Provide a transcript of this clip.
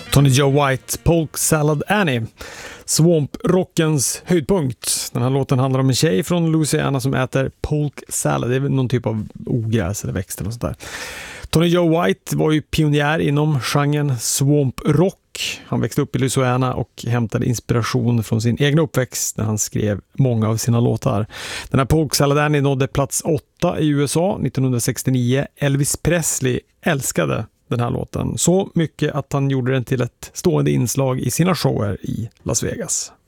Tony Joe White, Polk Salad Annie. Swamp-rockens höjdpunkt. Den här låten handlar om en tjej från Louisiana som äter polk salad. Det är väl någon typ av ogräs eller växter och sånt där. Tony Joe White var ju pionjär inom genren swamp-rock. Han växte upp i Louisiana och hämtade inspiration från sin egen uppväxt när han skrev många av sina låtar. Den här Polk Salad Annie nådde plats 8 i USA 1969. Elvis Presley älskade den här låten så mycket att han gjorde den till ett stående inslag i sina shower i Las Vegas.